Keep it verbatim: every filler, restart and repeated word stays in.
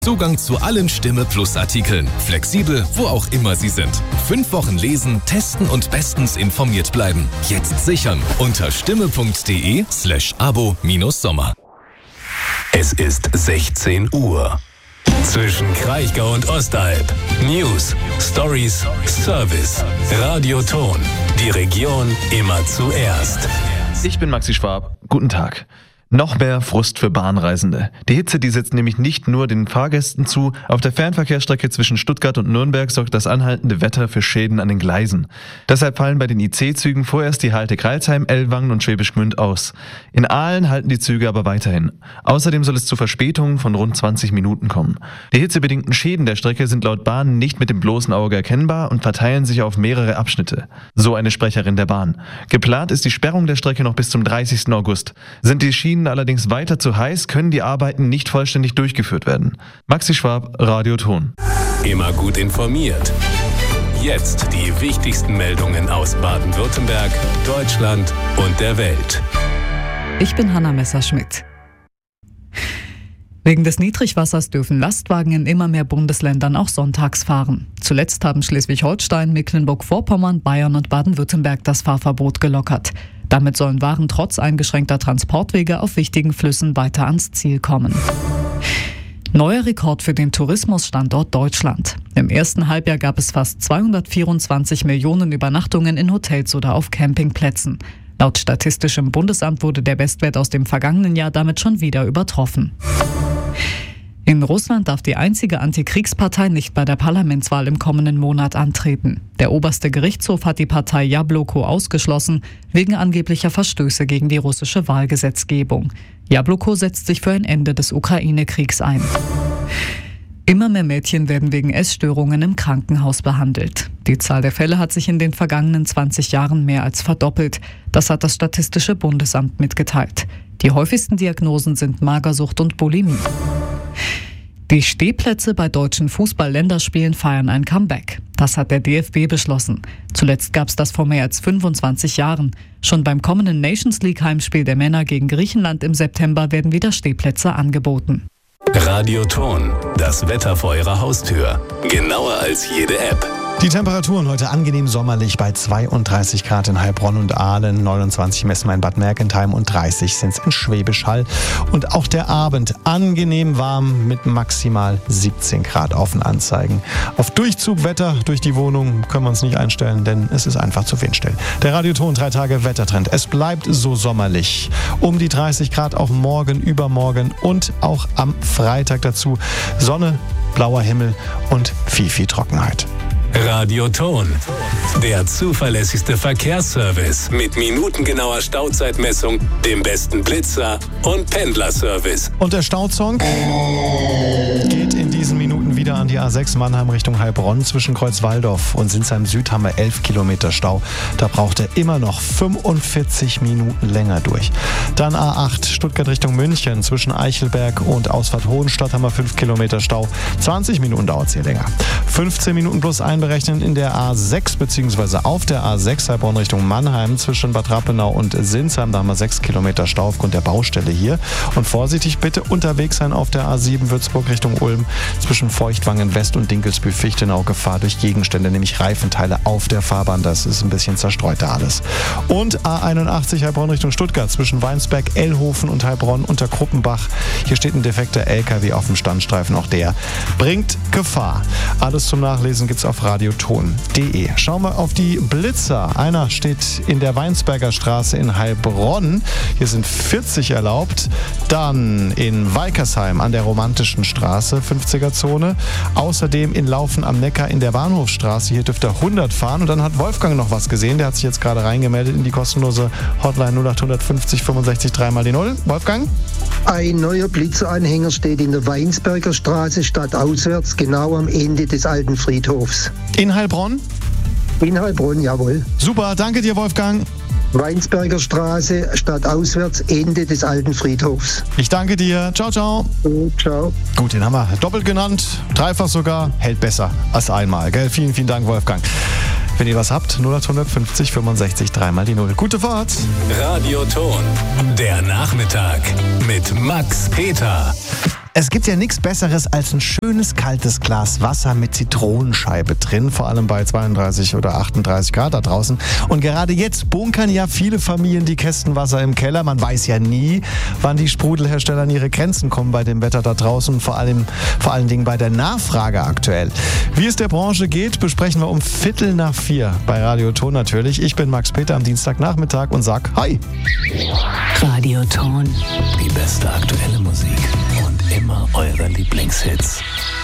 Zugang zu allen Stimme Plus Artikeln. Flexibel, wo auch immer Sie sind. Fünf Wochen lesen, testen und bestens informiert bleiben. Jetzt sichern unter stimme.de slash abo minus Sommer. Es ist sechzehn Uhr. Zwischen Kraichgau und Ostalb. News, Stories, Service. Radioton. Die Region immer zuerst. Ich bin Maxi Schwab. Guten Tag. Noch mehr Frust für Bahnreisende. Die Hitze, die setzt nämlich nicht nur den Fahrgästen zu. Auf der Fernverkehrsstrecke zwischen Stuttgart und Nürnberg sorgt das anhaltende Wetter für Schäden an den Gleisen. Deshalb fallen bei den I C-Zügen vorerst die Halte Crailsheim, Ellwangen und Schwäbisch Gmünd aus. In Aalen halten die Züge aber weiterhin. Außerdem soll es zu Verspätungen von rund zwanzig Minuten kommen. Die hitzebedingten Schäden der Strecke sind laut Bahn nicht mit dem bloßen Auge erkennbar und verteilen sich auf mehrere Abschnitte. So eine Sprecherin der Bahn. Geplant ist die Sperrung der Strecke noch bis zum dreißigsten August. Sind die Schienen allerdings weiter zu heiß, können die Arbeiten nicht vollständig durchgeführt werden. Maxi Schwab, Radioton. Immer gut informiert. Jetzt die wichtigsten Meldungen aus Baden-Württemberg, Deutschland und der Welt. Ich bin Hanna Messerschmidt. Wegen des Niedrigwassers dürfen Lastwagen in immer mehr Bundesländern auch sonntags fahren. Zuletzt haben Schleswig-Holstein, Mecklenburg-Vorpommern, Bayern und Baden-Württemberg das Fahrverbot gelockert. Damit sollen Waren trotz eingeschränkter Transportwege auf wichtigen Flüssen weiter ans Ziel kommen. Neuer Rekord für den Tourismusstandort Deutschland. Im ersten Halbjahr gab es fast zweihundertvierundzwanzig Millionen Übernachtungen in Hotels oder auf Campingplätzen. Laut Statistischem Bundesamt wurde der Bestwert aus dem vergangenen Jahr damit schon wieder übertroffen. In Russland darf die einzige Antikriegspartei nicht bei der Parlamentswahl im kommenden Monat antreten. Der oberste Gerichtshof hat die Partei Jabloko ausgeschlossen, wegen angeblicher Verstöße gegen die russische Wahlgesetzgebung. Jabloko setzt sich für ein Ende des Ukraine-Kriegs ein. Immer mehr Mädchen werden wegen Essstörungen im Krankenhaus behandelt. Die Zahl der Fälle hat sich in den vergangenen zwanzig Jahren mehr als verdoppelt. Das hat das Statistische Bundesamt mitgeteilt. Die häufigsten Diagnosen sind Magersucht und Bulimie. Die Stehplätze bei deutschen Fußball-Länderspielen feiern ein Comeback. Das hat der D F B beschlossen. Zuletzt gab es das vor mehr als fünfundzwanzig Jahren. Schon beim kommenden Nations League Heimspiel der Männer gegen Griechenland im September werden wieder Stehplätze angeboten. Radioton, das Wetter vor Ihrer Haustür. Genauer als jede App. Die Temperaturen heute angenehm sommerlich bei zweiunddreißig Grad in Heilbronn und Aalen, neunundzwanzig messen wir in Bad Mergentheim und dreißig sind es in Schwäbisch Hall. Und auch der Abend angenehm warm mit maximal siebzehn Grad auf den Anzeigen. Auf Durchzugwetter durch die Wohnung können wir uns nicht einstellen, denn es ist einfach zu windstill. Der Radioton drei Tage Wettertrend. Es bleibt so sommerlich. Um die dreißig Grad auch morgen, übermorgen und auch am Freitag dazu. Sonne, blauer Himmel und viel, viel Trockenheit. Radioton, der zuverlässigste Verkehrsservice mit minutengenauer Stauzeitmessung, dem besten Blitzer und Pendlerservice. Und der Stauzong geht in diesen Minuten wieder an die A sechs Mannheim Richtung Heilbronn. Zwischen Kreuzwaldorf und Sinsheim Süd haben wir elf Kilometer Stau. Da braucht er immer noch fünfundvierzig Minuten länger durch. Dann A acht Stuttgart Richtung München. Zwischen Eichelberg und Ausfahrt Hohenstadt haben wir fünf Kilometer Stau. zwanzig Minuten dauert es hier länger. fünfzehn Minuten plus einberechnen in der A sechs bzw. auf der A sechs Heilbronn Richtung Mannheim. Zwischen Bad Rappenau und Sinsheim, da haben wir sechs Kilometer Stau aufgrund der Baustelle hier. Und vorsichtig bitte unterwegs sein auf der A sieben Würzburg Richtung Ulm. Zwischen Feuchtwangen West und Dinkelsbühl-Fichtenau Gefahr durch Gegenstände, nämlich Reifenteile auf der Fahrbahn. Das ist ein bisschen zerstreut da alles. Und A einundachtzig Heilbronn Richtung Stuttgart zwischen Weinsberg, Ellhofen und Heilbronn unter Kruppenbach. Hier steht ein defekter L K W auf dem Standstreifen. Auch der bringt Gefahr. Alles zum Nachlesen gibt's auf radioton punkt de. Schauen wir auf die Blitzer. Einer steht in der Weinsberger Straße in Heilbronn. Hier sind vierzig erlaubt. Dann in Weikersheim an der Romantischen Straße, fünfziger Zone. Außerdem in Laufen am Neckar in der Bahnhofstraße. Hier dürfte er hundert fahren. Und dann hat Wolfgang noch was gesehen. Der hat sich jetzt gerade reingemeldet in die kostenlose Hotline null acht fünfzig fünfundsechzig drei mal die null. Wolfgang? Ein neuer Blitzeranhänger steht in der Weinsberger Straße stadtauswärts, genau am Ende des alten Friedhofs. In Heilbronn? In Heilbronn, jawohl. Super, danke dir, Wolfgang. Weinsberger Straße, stadtauswärts, Ende des alten Friedhofs. Ich danke dir. Ciao, ciao. Oh, ciao. Gut, den haben wir doppelt genannt, dreifach sogar, hält besser als einmal. Gell? Vielen, vielen Dank, Wolfgang. Wenn ihr was habt, null acht fünfzig fünfundsechzig drei mal die null. Gute Fahrt. Radioton, der Nachmittag mit Max Peter. Es gibt ja nichts Besseres als ein schönes kaltes Glas Wasser mit Zitronenscheibe drin, vor allem bei zweiunddreißig oder achtunddreißig Grad da draußen. Und gerade jetzt bunkern ja viele Familien die Kästen Wasser im Keller. Man weiß ja nie, wann die Sprudelhersteller an ihre Grenzen kommen bei dem Wetter da draußen, vor allem, vor allen Dingen bei der Nachfrage aktuell. Wie es der Branche geht, besprechen wir um Viertel nach vier bei Radio Ton natürlich. Ich bin Max Peter am Dienstagnachmittag und sag Hi! Radio Ton. Die beste aktuelle Musik und immer eure Lieblingshits.